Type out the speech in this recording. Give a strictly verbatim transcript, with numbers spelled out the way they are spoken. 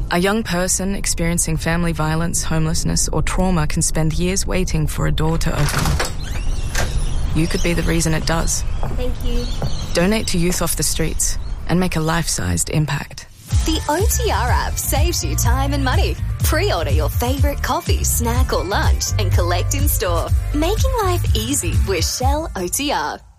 A young person experiencing family violence, homelessness, or trauma can spend years waiting for a door to open. You could be the reason it does. Thank you. Donate to Youth Off the Streets and make a life-sized impact. The O T R app saves you time and money. Pre-order your favourite coffee, snack or lunch and collect in store. Making life easy with Shell O T R.